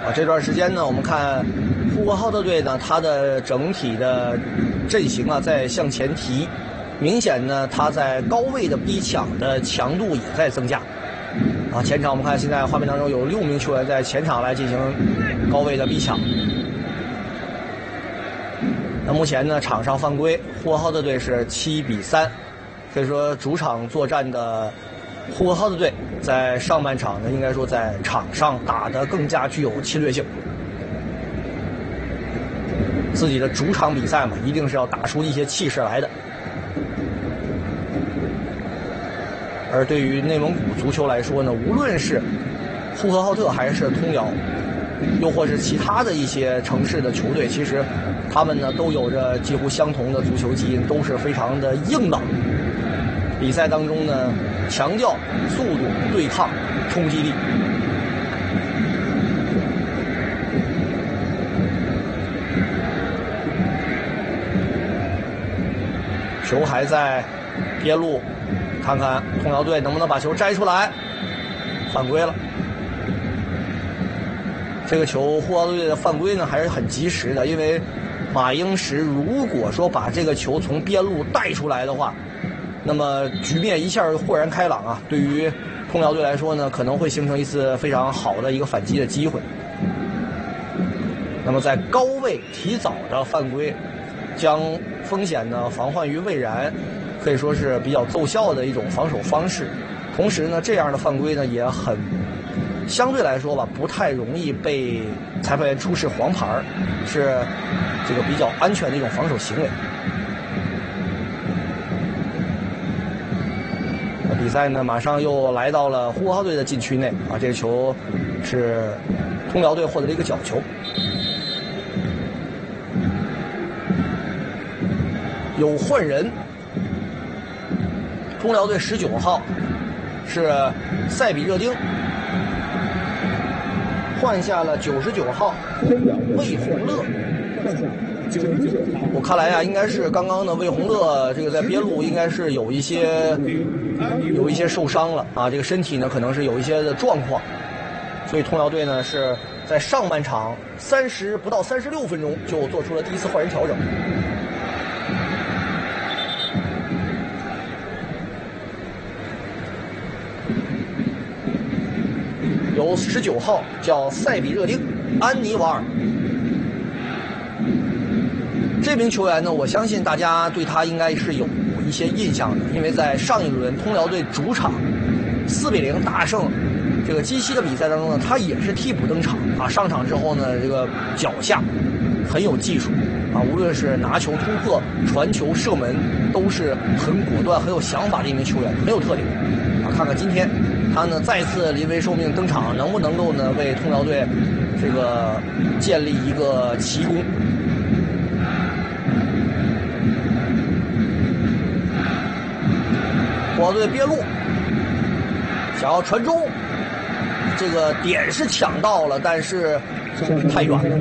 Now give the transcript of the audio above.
这段时间呢，我们看呼和浩特队呢，它的整体的阵型啊在向前提，明显呢，它在高位的逼抢的强度也在增加。前场我们看现在画面当中有6名球员在前场来进行高位的逼抢。那目前呢，场上犯规，呼和浩特队是7比3，所以说主场作战的呼和浩特队在上半场呢，应该说在场上打得更加具有侵略性。自己的主场比赛嘛，一定是要打出一些气势来的。而对于内蒙古足球来说呢，无论是呼和浩特还是通辽，又或是其他的一些城市的球队，其实他们呢都有着几乎相同的足球基因，都是非常的硬朗。比赛当中呢，强调速度、对抗、冲击力。球还在边路，看看通辽队能不能把球摘出来。犯规了。这个球呼和浩特队的犯规呢还是很及时的，因为马英石如果说把这个球从边路带出来的话，那么局面一下豁然开朗啊！对于通辽队来说呢，可能会形成一次非常好的一个反击的机会。那么在高位提早的犯规，将风险呢防患于未然，可以说是比较奏效的一种防守方式。同时呢，这样的犯规呢也很相对来说吧，不太容易被裁判员出示黄牌，是这个比较安全的一种防守行为。比赛呢马上又来到了呼和浩特队的禁区内啊，这个球是通辽队获得了一个角球。有换人，通辽队19号是塞比热丁，换下了99号魏宏乐。我看来啊，应该是刚刚的魏宏乐这个在边路应该是有一些受伤了啊，这个身体呢可能是有一些的状况，所以通辽队呢是在上半场不到36分钟就做出了第一次换人调整。有19号叫塞比热丁安尼瓦尔，这名球员呢，我相信大家对他应该是有一些印象的，因为在上一轮通辽队主场4比0大胜这个基西的比赛当中呢，他也是替补登场啊。上场之后呢，这个脚下很有技术啊，无论是拿球突破、传球、射门，都是很果断、很有想法的一名球员，很有特点啊。看看今天他呢再次临危受命登场，能不能够呢为通辽队这个建立一个奇功？呼和浩特队边路想要传中，这个点是抢到了，但是太远了。